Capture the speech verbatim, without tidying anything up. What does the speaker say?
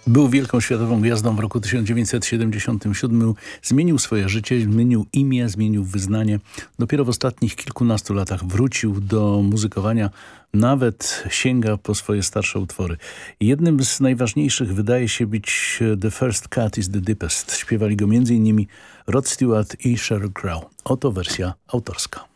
Był wielką światową gwiazdą w roku tysiąc dziewięćset siedemdziesiątym siódmym. Zmienił swoje życie, zmienił imię, zmienił wyznanie. Dopiero w ostatnich kilkunastu latach wrócił do muzykowania. Nawet sięga po swoje starsze utwory. Jednym z najważniejszych wydaje się być The First Cut is the Deepest. Śpiewali go między innymi Rod Stewart i Sheryl Crow. Oto wersja autorska.